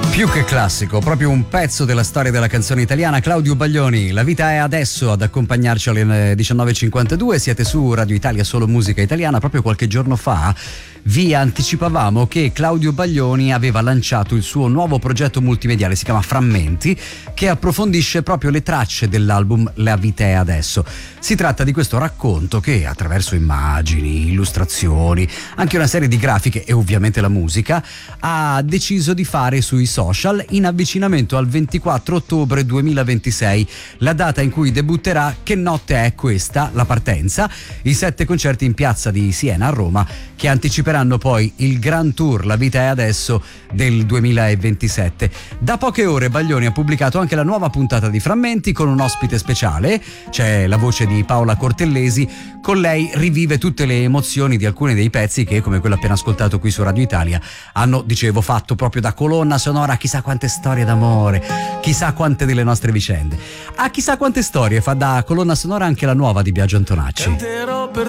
Più che classico, proprio un pezzo della storia della canzone italiana. Claudio Baglioni, La vita è adesso, ad accompagnarci alle 19.52. Siete su Radio Italia, solo musica italiana. Proprio qualche giorno fa vi anticipavamo che Claudio Baglioni aveva lanciato il suo nuovo progetto multimediale, si chiama Frammenti, che approfondisce proprio le tracce dell'album La vita è adesso. Si tratta di questo racconto che, attraverso immagini, illustrazioni, anche una serie di grafiche e ovviamente la musica, ha deciso di fare sui social in avvicinamento al 24 ottobre 2026, la data in cui debutterà Che notte è questa, la partenza, i 7 concerti in piazza di Siena a Roma, che anticiperanno poi il Grand Tour La vita è adesso del 2027. Da poche ore Baglioni ha pubblicato anche la nuova puntata di Frammenti con un ospite speciale, c'è la voce di Paola Cortellesi. Con lei rivive tutte le emozioni di alcuni dei pezzi che, come quello appena ascoltato qui su Radio Italia, hanno, dicevo, fatto proprio da colonna sonora chissà quante storie d'amore, chissà quante delle nostre vicende. A chissà quante storie fa da colonna sonora anche la nuova di Biagio Antonacci. Canterò per